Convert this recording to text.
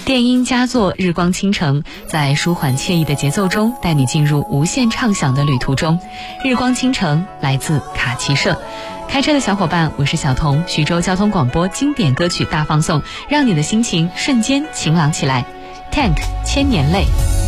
电音佳作《日光倾城》在舒缓惬意的节奏中，带你进入无限畅想的旅途中。《日光倾城》来自卡奇社。开车的小伙伴，我是小童，徐州交通广播经典歌曲大放送，让你的心情瞬间晴朗起来。Tank 千年泪。